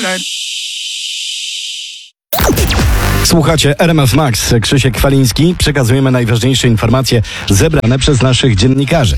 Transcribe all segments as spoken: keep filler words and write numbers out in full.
Słuchacie R M F Max. Krzysiek Kwaliński. Przekazujemy najważniejsze informacje zebrane przez naszych dziennikarzy.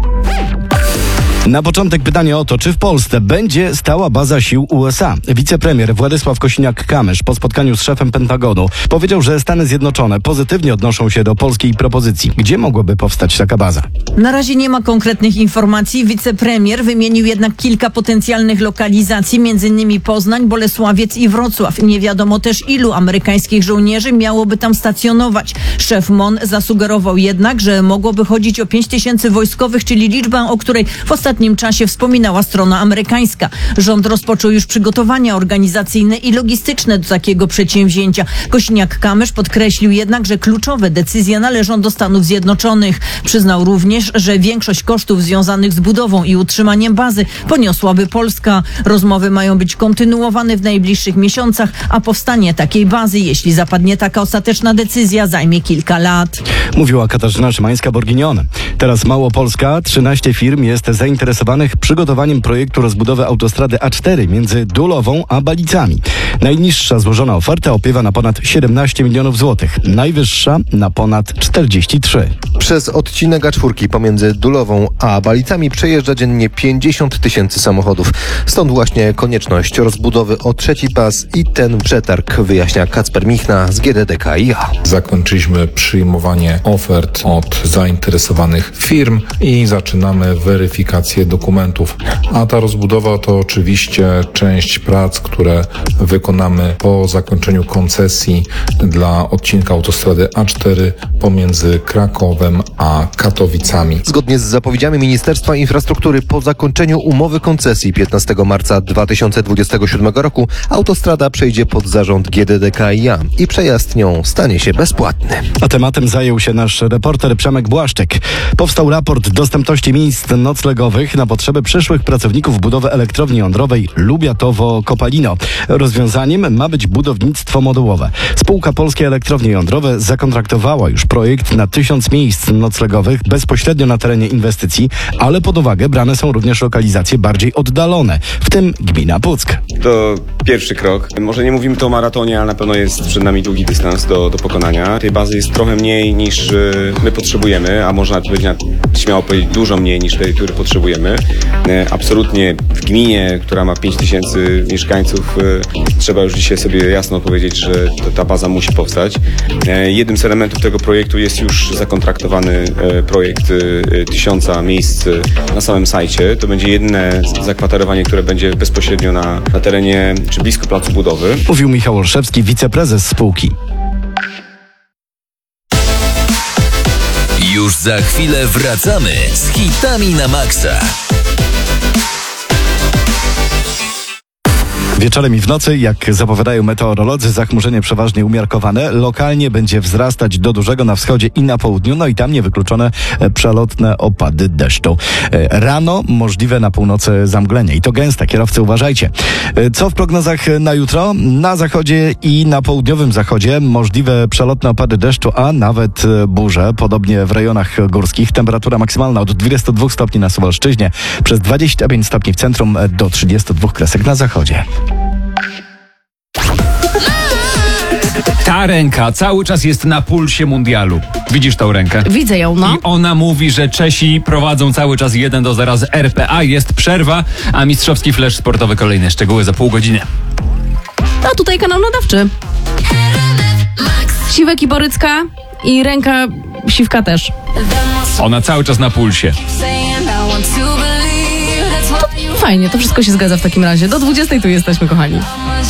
Na początek pytanie o to, czy w Polsce będzie stała baza sił U S A. Wicepremier Władysław Kosiniak-Kamysz po spotkaniu z szefem Pentagonu powiedział, że Stany Zjednoczone pozytywnie odnoszą się do polskiej propozycji. Gdzie mogłaby powstać taka baza? Na razie nie ma konkretnych informacji. Wicepremier wymienił jednak kilka potencjalnych lokalizacji, między innymi Poznań, Bolesławiec i Wrocław. Nie wiadomo też, ilu amerykańskich żołnierzy miałoby tam stacjonować. Szef M O N zasugerował jednak, że mogłoby chodzić o pięć tysięcy wojskowych, czyli liczbę, o której w ostatnim W ostatnim czasie wspominała strona amerykańska. Rząd rozpoczął już przygotowania organizacyjne i logistyczne do takiego przedsięwzięcia. Kosiniak-Kamysz podkreślił jednak, że kluczowe decyzje należą do Stanów Zjednoczonych. Przyznał również, że większość kosztów związanych z budową i utrzymaniem bazy poniosłaby Polska. Rozmowy mają być kontynuowane w najbliższych miesiącach, a powstanie takiej bazy, jeśli zapadnie taka ostateczna decyzja, zajmie kilka lat. Mówiła Katarzyna Szymańska-Borginion. Teraz Małopolska. trzynaście firm jest zainteresowanych przygotowaniem projektu rozbudowy autostrady A cztery między Dulową a Balicami. Najniższa złożona oferta opiewa na ponad siedemnaście milionów złotych. Najwyższa na ponad czterdzieści trzy. Przez odcinek A cztery pomiędzy Dulową a Balicami przejeżdża dziennie pięćdziesiąt tysięcy samochodów. Stąd właśnie konieczność rozbudowy o trzeci pas i ten przetarg, wyjaśnia Kacper Michna z G D D K i A. Zakończyliśmy przyjmowanie ofert od zainteresowanych firm i zaczynamy weryfikację dokumentów. A ta rozbudowa to oczywiście część prac, które wykonamy po zakończeniu koncesji dla odcinka autostrady A cztery pomiędzy Krakowem a Katowicami. Zgodnie z zapowiedziami Ministerstwa Infrastruktury po zakończeniu umowy koncesji piętnastego marca dwa tysiące dwudziestego siódmego roku autostrada przejdzie pod zarząd G D D K i A i przejazd nią stanie się bezpłatny. A tematem zajął się nasz reporter Przemek Błaszczyk. Powstał raport dostępności miejsc noclegowych na potrzeby przyszłych pracowników budowy elektrowni jądrowej Lubiatowo-Kopalino. Rozwiązaniem ma być budownictwo modułowe. Spółka Polskie Elektrownie Jądrowe zakontraktowała już projekt na tysiąc miejsc noclegowych bezpośrednio na terenie inwestycji, ale pod uwagę brane są również lokalizacje bardziej oddalone, w tym gmina Puck. To pierwszy krok. Może nie mówimy tu o maratonie, ale na pewno jest przed nami długi dystans do, do pokonania. Tej bazy jest trochę mniej niż y, my potrzebujemy, a można powiedzieć, śmiało powiedzieć dużo mniej niż tej, które potrzebujemy. Y, absolutnie w gminie, która ma pięć tysięcy mieszkańców, y, trzeba już dzisiaj sobie jasno powiedzieć, że to, ta baza musi powstać. Y, jednym z elementów tego projektu jest już zakontraktowany y, projekt y, tysiąca miejsc y, na samym sajcie. To będzie jedyne zakwaterowanie, które będzie bezpośrednio na, na terenie czy blisko placu budowy. Mówił Michał Olszewski, wiceprezes spółki. Już za chwilę wracamy z hitami na maksa. Wieczorem i w nocy, jak zapowiadają meteorolodzy, zachmurzenie przeważnie umiarkowane. Lokalnie będzie wzrastać do dużego na wschodzie i na południu, no i tam niewykluczone przelotne opady deszczu. Rano możliwe na północy zamglenie i to gęste, kierowcy uważajcie. Co w prognozach na jutro? Na zachodzie i na południowym zachodzie możliwe przelotne opady deszczu, a nawet burze, podobnie w rejonach górskich. Temperatura maksymalna od dwudziestu dwóch stopni na Suwalszczyźnie, przez dwadzieścia pięć stopni w centrum, do trzydziestu dwóch kresek na zachodzie. Ta ręka cały czas jest na pulsie mundialu. Widzisz tą rękę? Widzę ją, no. I ona mówi, że Czesi prowadzą cały czas jeden do zera z R P A. Jest przerwa, a mistrzowski flash sportowy, kolejne szczegóły za pół godziny. A tutaj kanał nadawczy. Siwek i Borycka i ręka Siwka też. Ona cały czas na pulsie. To fajnie, to wszystko się zgadza w takim razie. Do dwudziestej tu jesteśmy, kochani.